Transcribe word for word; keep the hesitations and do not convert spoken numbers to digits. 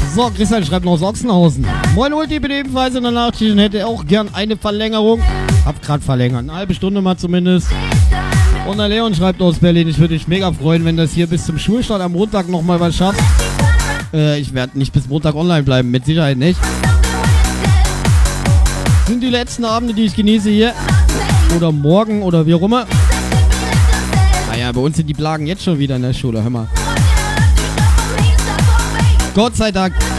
So, Christian schreibt noch aus Ochsenhausen. Moin Ulti, bin ebenfalls in der Nachtschicht und hätte auch gern eine Verlängerung. Hab grad verlängert, eine halbe Stunde mal zumindest. Und der Leon schreibt aus Berlin, ich würde mich mega freuen, wenn das hier bis zum Schulstart am Montag nochmal was schafft. Äh, ich werde nicht bis Montag online bleiben, mit Sicherheit nicht. Sind die letzten Abende, die ich genieße hier. Oder morgen oder wie auch immer. Naja, bei uns sind die Plagen jetzt schon wieder in der Schule, hör mal. Gott sei Dank.